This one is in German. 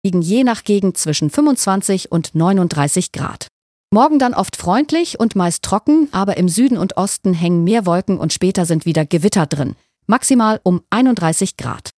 liegen je nach Gegend zwischen 25 und 39 Grad. Morgen dann oft freundlich und meist trocken, aber im Süden und Osten hängen mehr Wolken und später sind wieder Gewitter drin. Maximal um 31 Grad.